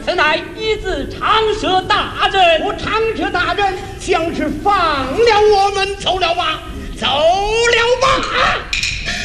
此乃一字长蛇大人。 我长蛇大人像是放了我们走了